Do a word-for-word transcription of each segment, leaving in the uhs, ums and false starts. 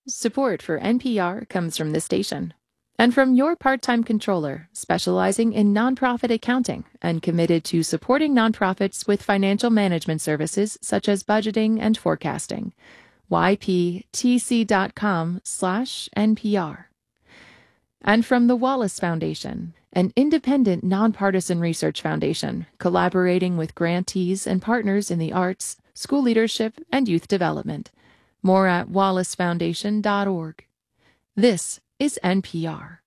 Support for N P R comes from this station and from your part-time controller specializing in nonprofit accounting and committed to supporting nonprofits with financial management services such as budgeting and forecasting. y p t c dot com slash N P R. And from the Wallace Foundation, an independent nonpartisan research foundation collaborating with grantees and partners in the arts, school leadership, and youth development. More at wallace foundation dot org. This is N P R.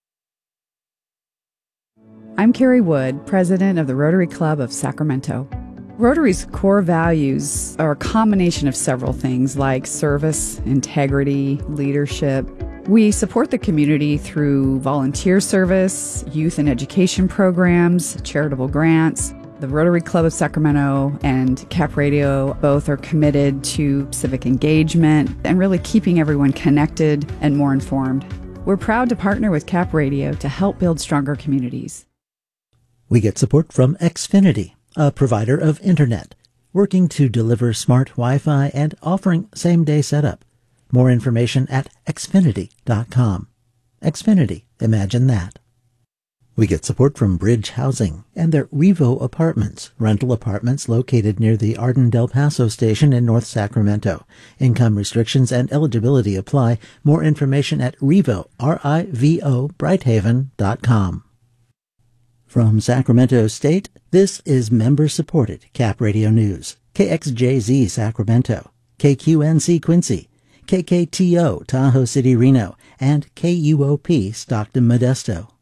I'm Carrie Wood, president of the Rotary Club of Sacramento. Rotary's core values are a combination of several things like service, integrity, leadership. We support the community through volunteer service, youth and education programs, charitable grants. The Rotary Club of Sacramento and Cap Radio both are committed to civic engagement and really keeping everyone connected and more informed. We're proud to partner with Cap Radio to help build stronger communities. We get support from Xfinity, a provider of internet, working to deliver smart Wi-Fi and offering same-day setup. More information at xfinity dot com. Xfinity, imagine that. We get support from Bridge Housing and their Revo Apartments, rental apartments located near the Arden Del Paso station in North Sacramento. Income restrictions and eligibility apply. More information at Revo, R I V O, brighthaven dot com. From Sacramento State, this is member-supported Cap Radio News. K X J Z Sacramento, K Q N C Quincy, K K T O Tahoe City Reno, and K U O P Stockton Modesto.